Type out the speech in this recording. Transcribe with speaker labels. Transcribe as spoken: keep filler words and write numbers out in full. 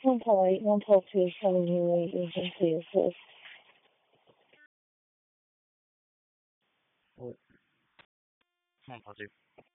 Speaker 1: One call eight, one call two is calling you eight agency assist.
Speaker 2: One call two.